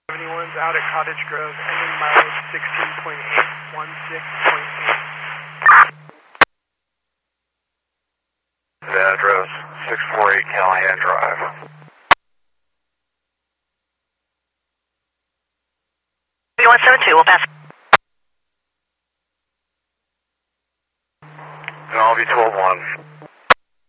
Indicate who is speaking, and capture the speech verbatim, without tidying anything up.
Speaker 1: seventy-one's out at Cottage Grove, ending mileage sixteen point eight one six point eight.
Speaker 2: The address, six forty-eight Callahan Drive.
Speaker 3: one seven two, we'll pass.
Speaker 2: And I'll be twelve one.